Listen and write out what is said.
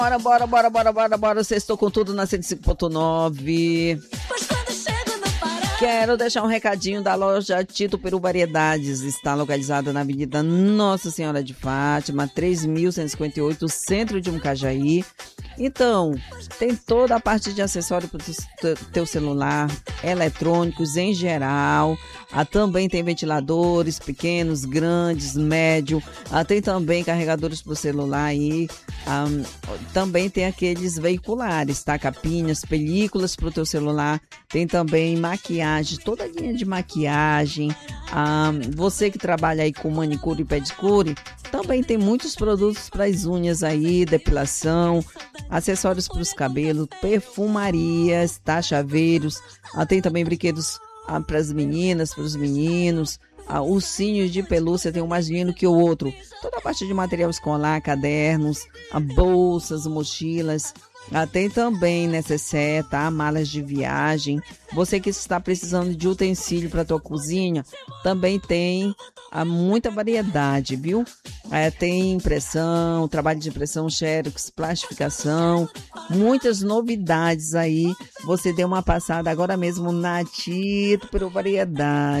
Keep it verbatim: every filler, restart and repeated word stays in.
Bora, bora, bora, bora, bora, bora. Vocês estão com tudo na cento e cinco ponto nove. Quero deixar um recadinho da loja Tito Peru Variedades. Está localizada na Avenida Nossa Senhora de Fátima, três mil cento e cinquenta e oito, centro de Mucajaí. Então, tem toda a parte de acessório para o teu celular, eletrônicos em geral. Ah, também tem ventiladores pequenos, grandes, médio. Ah, tem também carregadores para o celular aí. Ah, também tem aqueles veiculares, tá? Capinhas, películas para o teu celular. Tem também maquiagem, toda a linha de maquiagem. Ah, você que trabalha aí com manicure e pedicure, também tem muitos produtos para as unhas aí, depilação, acessórios para os cabelos, perfumarias, tá? Chaveiros. Ah, tem também brinquedos ah, para as meninas, para os meninos. Ah, ursinhos de pelúcia, tem um mais lindo que o outro. Toda a parte de material escolar, cadernos, ah, bolsas, mochilas. Ah, tem também necessaire, tá? Malas de viagem. Você que está precisando de utensílio para tua cozinha, também tem ah, muita variedade, viu? É, tem impressão, trabalho de impressão, xerox, plastificação, muitas novidades aí. Você dê uma passada agora mesmo na Tito Peru Variedade.